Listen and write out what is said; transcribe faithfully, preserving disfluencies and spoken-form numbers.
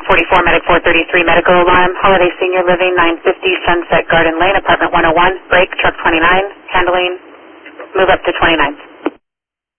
forty-four, Medic four thirty-three, medical alarm, Holiday Senior Living, nine fifty Sunset Garden Lane, apartment one oh one, break, truck twenty-nine, handling, move up to twenty-nine.